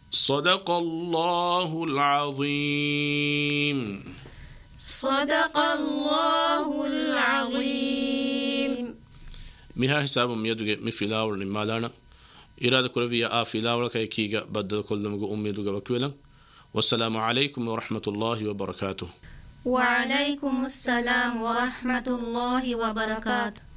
صدق الله العظيم. صدق الله العظيم. مها حساب ميدوغ مفلاور نمالانا إرادة كربية آفلاور كيكيغا بدل كل نمغو أميدوغ وكولا. والسلام عليكم ورحمة الله وبركاته. وعليكم السلام ورحمة الله وبركاته.